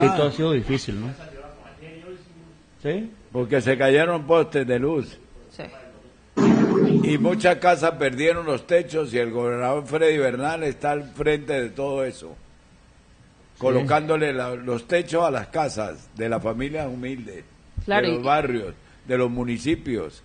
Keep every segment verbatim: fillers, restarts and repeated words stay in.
Esto ha sido difícil, ¿no? ¿Sí? Porque se cayeron postes de luz. Sí. Y muchas casas perdieron los techos y el gobernador Freddy Bernal está al frente de todo eso. Colocándole la, los techos a las casas de las familias humildes, claro, de los y... barrios, de los municipios,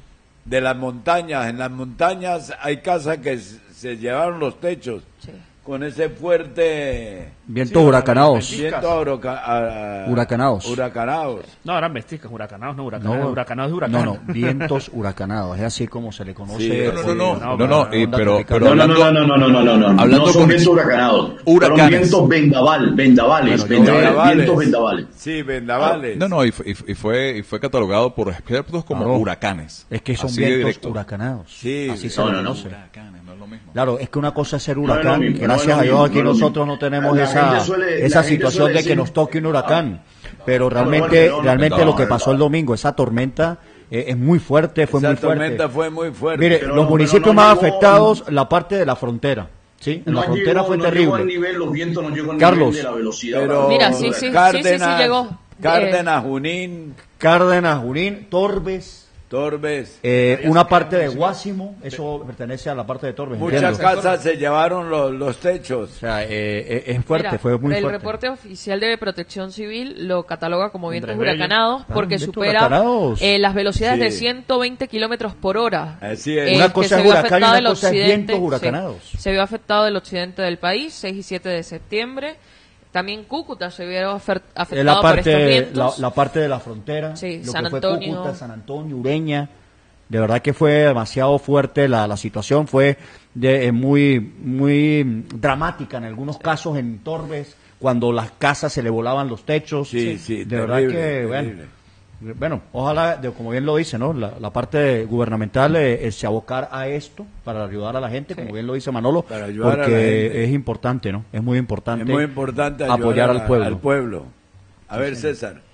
de las montañas. En las montañas hay casas que se llevaron los techos. Sí. Con ese fuerte... Vientos sí, huracanados. Vientos huraca, uh, huracanados. Huracanados. No, eran vesticas, huracanados, no huracanados. No, huracanados de huracán. No, no, vientos huracanados. Es así como se le conoce. Sí, no, no, no, no, no, no, eh, pero, pero no, hablando, no, no, no, no, no, no, no, hablando no son con vientos huracanados. Huracanes. Son vientos vendaval, vendavales, bueno, vendavales, vendavales, vientos vendavales. Sí, vendavales. No, no, y fue, y fue, y fue catalogado por expertos como no, huracanes. Es que son vientos huracanados. Sí, así se no, le no, no. conoce. Huracanes, no es lo mismo. Claro, es que una cosa es ser huracán, no, no, gracias no, no, a Dios no, aquí no, no, nosotros no, no tenemos la esa suele, esa situación de decir, que nos toque un huracán, pero no, realmente no, no, realmente no, lo que no, pasó no. el domingo, esa tormenta eh, es muy fuerte, fue Esa muy fuerte. tormenta fue muy fuerte. Mire, pero los no, municipios pero no más llegó, afectados, la parte de la frontera, ¿sí? En no la frontera llegó, fue no terrible. Llegó al nivel, los vientos no llegó al Carlos, nivel de la velocidad. Pero Mira, sí, sí, Cárdenas, sí, sí, sí llegó. Cárdenas, Junín, Cárdenas, Junín, Torbes, Torbes. eh, una parte de Guásimo, eso pertenece a la parte de Torbes. Muchas entiendo. casas se llevaron los, los techos. O sea, eh, es fuerte, Mira, fue muy el fuerte. reporte oficial de Protección Civil lo cataloga como vientos Andrés Bello. huracanados Ah, porque vientos supera huracanados. eh, las velocidades Sí. de ciento veinte kilómetros por hora. Así es. Eh, Una que cosa se es vio huracán y afectado una el cosa es occidente, vientos huracanados. sí, se vio afectado el occidente del país, seis y siete de septiembre. También Cúcuta se vio afer- afectado Es la por estos parte, la, vientos. la parte de la frontera, Sí, lo San que fue Antonio. Cúcuta, San Antonio, Ureña. De verdad que fue demasiado fuerte la, la situación, fue de, eh, muy muy dramática en algunos casos en Torbes, cuando las casas se le volaban los techos. Sí, sí, de terrible, verdad que, bueno, terrible. bueno, ojalá, de- como bien lo dice, ¿no? La, la parte gubernamental eh, eh, se abocar a esto para ayudar a la gente, Sí. como bien lo dice Manolo, Para ayudar a la porque gente. es importante, ¿no? Es muy importante, Es muy importante ayudar apoyar a- al pueblo. al pueblo. A ver, César.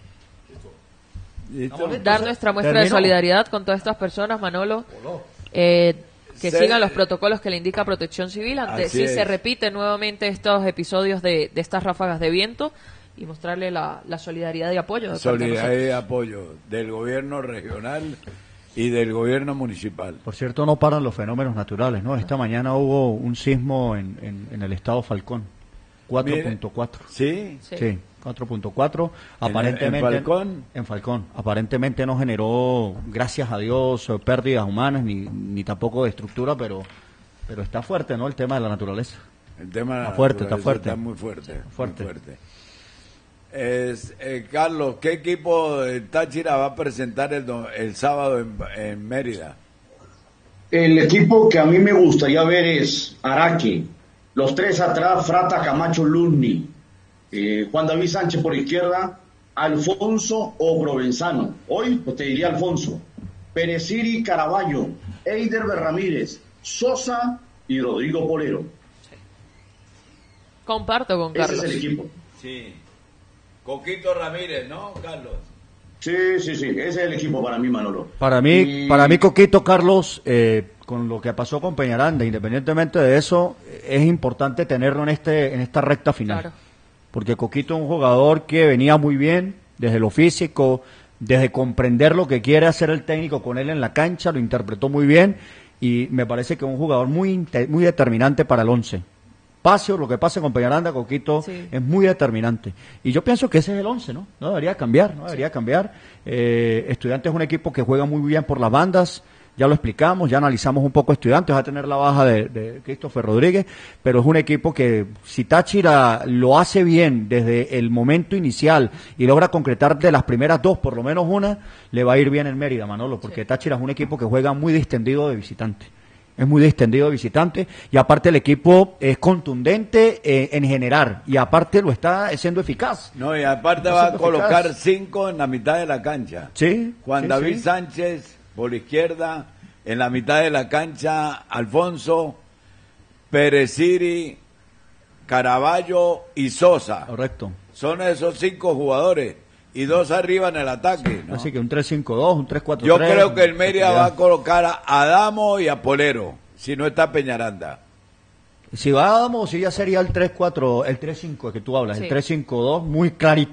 ¿Listo? Dar nuestra muestra de ¿terminó? solidaridad con todas estas personas, Manolo. Eh, que Se- sigan los protocolos que le indica Protección Civil. Ante Así si es. se repiten nuevamente estos episodios de, de estas ráfagas de viento y mostrarle la, la solidaridad y apoyo. de parte de Solidaridad y nosotros. apoyo del gobierno regional y del gobierno municipal. Por cierto, no paran los fenómenos naturales, ¿no? Esta mañana hubo un sismo en, en, en el estado Falcón, cuatro punto cuatro. ¿Sí? Sí. Sí, cuatro punto cuatro. ¿En- Aparentemente. en Falcón? En Falcón. Aparentemente no generó, gracias a Dios, eh, pérdidas humanas ni, ni tampoco de estructura, pero, pero está fuerte, ¿no? El tema de la naturaleza. El tema de la Está fuerte, está naturaleza fuerte. Está muy fuerte. Fuerte. Muy fuerte. Es, eh, Carlos, ¿qué equipo de Táchira va a presentar el, do- el sábado en, en Mérida? El equipo que a mí me gustaría ver es Araque, los tres atrás, Frata, Camacho, Luni, eh, Juan David Sánchez por izquierda, Alfonso o Provenzano. Hoy pues te diría Alfonso, Pereciri, Caraballo, Eider Ramírez, Sosa y Rodrigo Polero. Comparto con Ese Carlos. es el equipo. Sí. Coquito Ramírez, ¿no, Carlos? Sí, sí, sí, ese es el equipo para mí, Manolo. Para mí, Y- para mí Coquito, Carlos, eh, con lo que pasó con Peñaranda, independientemente de eso, es importante tenerlo en este en esta recta final. Claro. Porque Coquito es un jugador que venía muy bien desde lo físico, desde comprender lo que quiere hacer el técnico con él en la cancha, lo interpretó muy bien y me parece que es un jugador muy inte- muy determinante para el once. Pase o lo que pase con Peñaranda, Coquito Sí. es muy determinante. Y yo pienso que ese es el once, ¿no? No debería cambiar, no debería cambiar. Eh, Estudiantes es un equipo que juega muy bien por las bandas, ya lo explicamos, ya analizamos un poco Estudiantes, va a tener la baja de, de Christopher Rodríguez, pero es un equipo que si Táchira lo hace bien desde el momento inicial y logra concretar de las primeras dos, por lo menos una, le va a ir bien en Mérida, Manolo, porque Sí. Táchira es un equipo que juega muy distendido de visitante. Es muy distendido de visitante y aparte el equipo es contundente eh, en generar y aparte lo está siendo eficaz. No, y aparte Está va a siendo colocar eficaz. cinco en la mitad de la cancha. Sí. Juan sí, David sí. Sánchez por la izquierda, en la mitad de la cancha Alfonso, Pereciri, Caraballo y Sosa. Correcto. Son esos cinco jugadores y dos arriba en el ataque. ¿no? Así que un tres cinco dos, un tres cuatro Yo tres. creo que el Mérida va a colocar a Adamo y a Polero, si no está Peñaranda. Si vamos, si ya sería el tres cuatro, el tres cinco que tú hablas, Sí. el tres cinco dos, muy clarito.